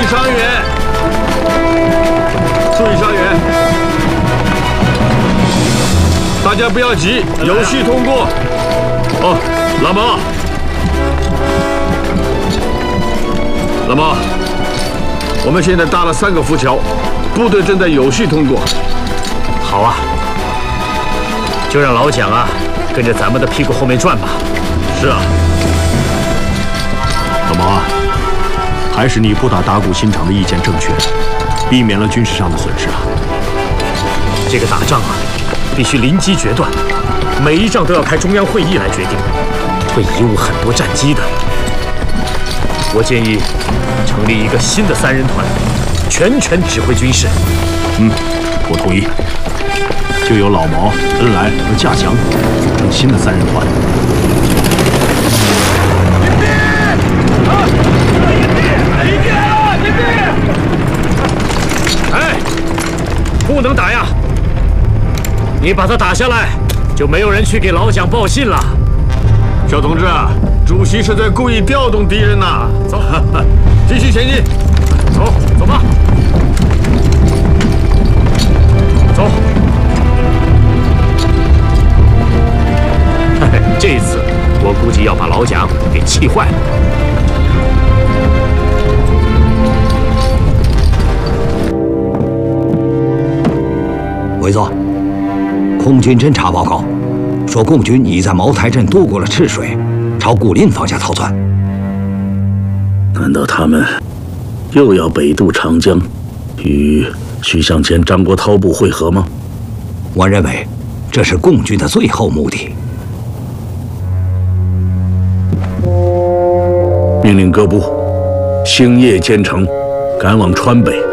伤员，注意伤员，大家不要急，有序通过。哦，老毛，老毛，我们现在搭了3个浮桥，部队正在有序通过。 好啊，就让老蒋啊跟着咱们的屁股后面转吧。 是啊， 老毛啊，还是你不打打鼓新场的意见正确，避免了军事上的损失啊。 这个打仗啊，必须临机决断，每一仗都要开中央会议来决定，会贻误很多战机的。我建议成立一个新的3人团，全权指挥军事。 我同意。就由老毛、恩来和稼强组成新的3人团。 哎，不能打呀！你把他打下来，就没有人去给老蒋报信了。 小同志啊，主席是在故意调动敌人呐！ 走， 继续前进。 走吧。走。这次我估计要把老蒋给气坏了。 委座，空军侦察报告说，共军已在茅台镇渡过了赤水，朝古蔺方向逃窜。 难道他们又要北渡长江，与徐向前、张国焘部会合吗？ 我认为这是共军的最后目的。 命令各部星夜兼程，赶往川北。